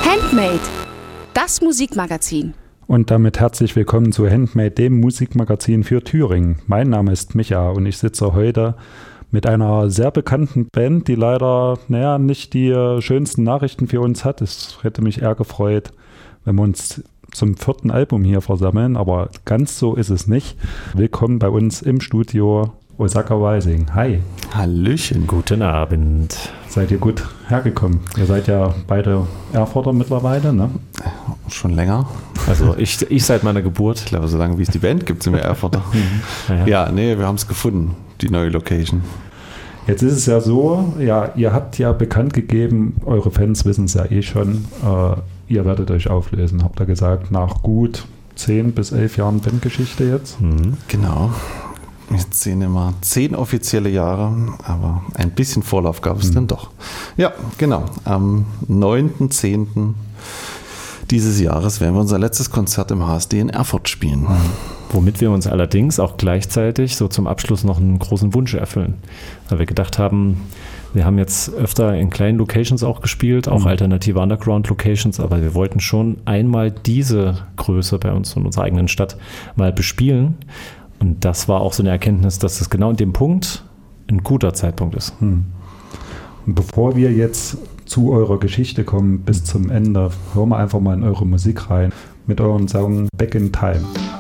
Handmade, das Musikmagazin. Und damit herzlich willkommen zu Handmade, dem Musikmagazin für Thüringen. Mein Name ist Micha und ich sitze heute mit einer sehr bekannten Band, die leider nicht die schönsten Nachrichten für uns hat. Es hätte mich eher gefreut, wenn wir uns zum 4. Album hier versammeln, aber ganz so ist es nicht. Willkommen bei uns im Studio, Osaka Rising. Hi. Hallöchen. Guten Abend. Seid ihr gut hergekommen? Ihr seid ja beide Erfurter mittlerweile, ne? Schon länger. Also ich seit meiner Geburt. Ich glaube, so lange wie es die Band gibt, sind wir Erfurter. Ja, wir haben es gefunden, die neue Location. Jetzt ist es ja so, ihr habt ja bekannt gegeben, eure Fans wissen es ja eh schon, ihr werdet euch auflösen, habt ihr gesagt, nach gut 10 bis 11 Jahren Bandgeschichte jetzt. Genau. Jetzt sehen immer 10 offizielle Jahre, aber ein bisschen Vorlauf gab es dann doch. Ja, genau. Am 9.10. dieses Jahres werden wir unser letztes Konzert im HSD in Erfurt spielen. Womit wir uns allerdings auch gleichzeitig so zum Abschluss noch einen großen Wunsch erfüllen. Weil wir gedacht haben, wir haben jetzt öfter in kleinen Locations auch gespielt, auch alternative Underground-Locations, aber wir wollten schon einmal diese Größe bei uns in unserer eigenen Stadt mal bespielen. Und das war auch so eine Erkenntnis, dass es genau in dem Punkt ein guter Zeitpunkt ist. Und bevor wir jetzt zu eurer Geschichte kommen, bis zum Ende, hören wir einfach mal in eure Musik rein mit eurem Song Back in Time.